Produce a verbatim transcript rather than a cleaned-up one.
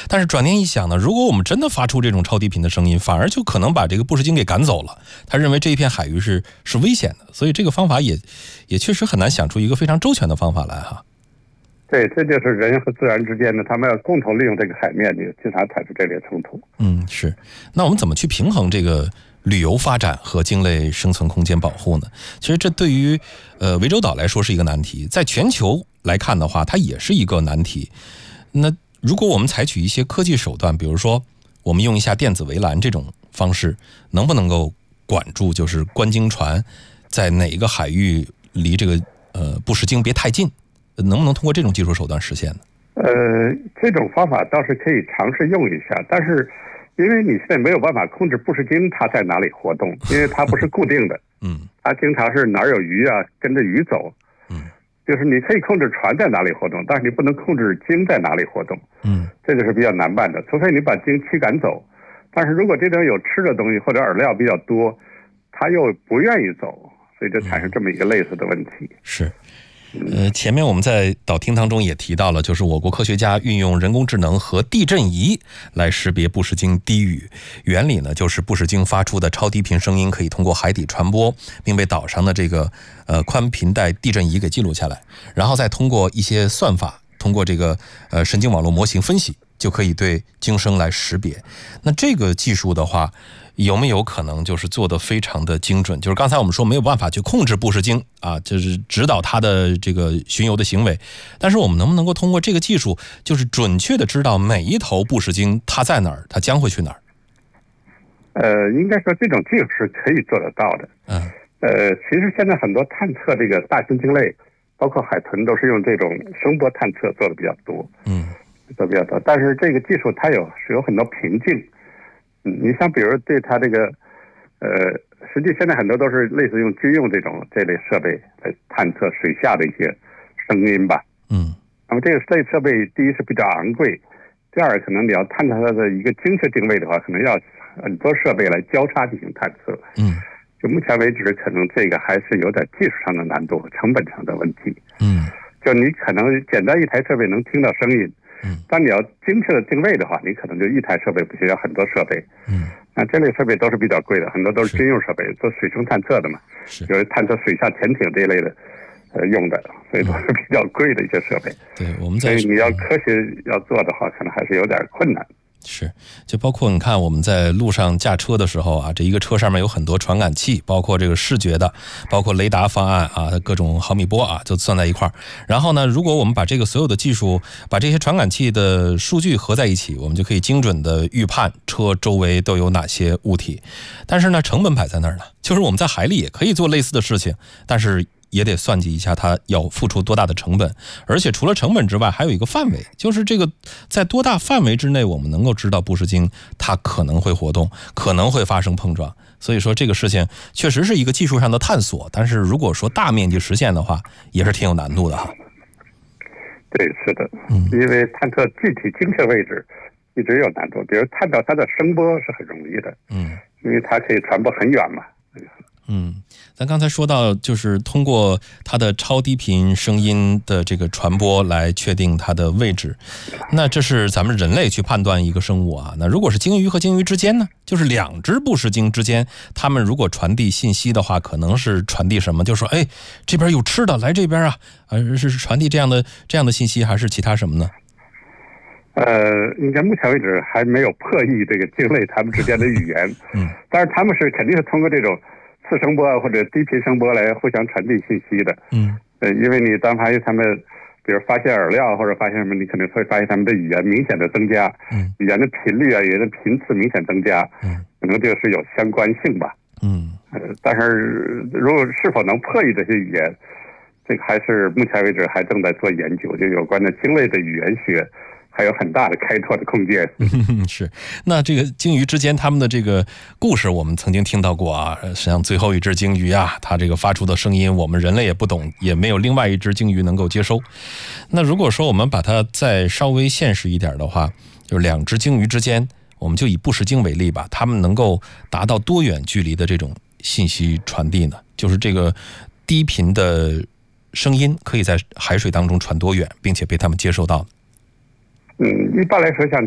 但是转念一想呢，如果我们真的发出这种超低频的声音，反而就可能把这个布什鲸给赶走了。他认为这一片海域是是危险的，所以这个方法也也确实很难想出一个非常周全的方法来哈。 对，这就是人和自然之间呢，他们要共同利用这个海面，就经常产生这类冲突。 嗯，是。那我们怎么去平衡这个旅游发展和鲸类生存空间保护呢？其实这对于呃涠洲岛来说是一个难题，在全球来看的话，它也是一个难题。那如果我们采取一些科技手段，比如说我们用一下电子围栏这种方式，能不能够管住就是观鲸船在哪一个海域离这个呃布什鲸别太近？能不能通过这种技术手段实现呢？ 呃，这种方法倒是可以尝试用一下，但是因为你现在没有办法控制布什鲸它在哪里活动，因为它不是固定的， 嗯， 它经常是哪儿有鱼啊，跟着鱼走， 嗯， 就是你可以控制船在哪里活动，但是你不能控制鲸在哪里活动， 嗯， 这就是比较难办的，除非你把鲸驱赶走。但是如果这种有吃的东西或者饵料比较多，它又不愿意走，所以就产生这么一个类似的问题。 是。呃，前面我们在导听当中也提到了，就是我国科学家运用人工智能和地震仪来识别布什鲸低语。原理呢，就是布什鲸发出的超低频声音可以通过海底传播，并被岛上的这个呃宽频带地震仪给记录下来，然后再通过一些算法，通过这个呃神经网络模型分析，就可以对鲸声来识别。那这个技术的话，有没有可能就是做得非常的精准？就是刚才我们说没有办法去控制布什鲸啊，就是指导它的这个巡游的行为，但是我们能不能够通过这个技术，就是准确的知道每一头布什鲸它在哪儿，它将会去哪儿？ 呃，应该说这种技术是可以做得到的。 嗯。 呃，其实现在很多探测这个大型鲸类，包括海豚，都是用这种声波探测做的比较多。嗯。做比较多，但是这个技术它有是有很多瓶颈。嗯，你像比如对它这个，呃，实际现在很多都是类似用军用这种这类设备来探测水下的一些声音吧。嗯，那么这个类设备，第一是比较昂贵，第二可能你要探测它的一个精确定位的话，可能要很多设备来交叉进行探测。嗯，就目前为止，可能这个还是有点技术上的难度和成本上的问题。嗯，就你可能简单一台设备能听到声音。嗯，但你要精确的定位的话，你可能就一台设备不行，要很多设备。嗯，那这类设备都是比较贵的，很多都是军用设备，做水声探测的嘛，有探测水下潜艇这一类的，呃，用的，所以都是比较贵的一些设备。 对，我们在所以你要科学要做的话，可能还是有点困难。 是，就包括你看我们在路上驾车的时候啊，这一个车上面有很多传感器，包括这个视觉的，包括雷达方案啊，各种毫米波啊，就算在一块儿。然后呢，如果我们把这个所有的技术，把这些传感器的数据合在一起，我们就可以精准的预判车周围都有哪些物体。但是呢，成本摆在那儿呢，就是我们在海里也可以做类似的事情，但是也得算计一下它要付出多大的成本，而且除了成本之外，还有一个范围，就是这个在多大范围之内，我们能够知道布什鲸它可能会活动，可能会发生碰撞。所以说这个事情确实是一个技术上的探索，但是如果说大面积实现的话，也是挺有难度的哈。 对，是的，嗯，因为探测具体精确位置一直有难度，比如探到它的声波是很容易的，嗯，因为它可以传播很远嘛。 嗯，咱刚才说到，就是通过它的超低频声音的这个传播来确定它的位置。那这是咱们人类去判断一个生物啊。那如果是鲸鱼和鲸鱼之间呢，就是两只布什鲸之间，它们如果传递信息的话，可能是传递什么？就说，哎，这边有吃的，来这边啊，呃，是传递这样的这样的信息，还是其他什么呢？ 呃，应该目前为止还没有破译这个鲸类它们之间的语言。嗯，但是他们是肯定是通过这种次声波或者低频声波来互相传递信息的。嗯，呃，因为你当发现他们，比如发现饵料或者发现什么，你可能会发现他们的语言明显的增加。嗯，语言的频率啊，语言的频次明显增加。嗯，可能这个是有相关性吧。嗯，呃，但是如果是否能破译这些语言，这个还是目前为止还正在做研究，就有关的鲸类的语言学还有很大的开拓的空间。 是，那这个鲸鱼之间他们的这个故事我们曾经听到过啊，实际上最后一只鲸鱼啊，它这个发出的声音我们人类也不懂，也没有另外一只鲸鱼能够接收。那如果说我们把它再稍微现实一点的话，就是两只鲸鱼之间，我们就以布什鲸为例吧，它们能够达到多远距离的这种信息传递呢？就是这个低频的声音可以在海水当中传多远，并且被他们接受到？ 嗯，一般来说，像